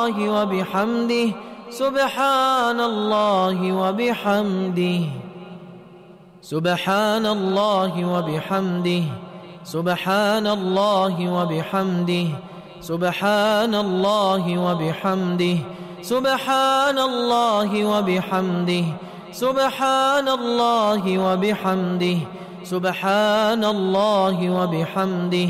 وبحمده سبحان الله وبحمده سبحان الله وبحمده سبحان الله وبحمده سبحان الله وبحمده سبحان الله وبحمده سبحان الله وبحمده سبحان الله وبحمده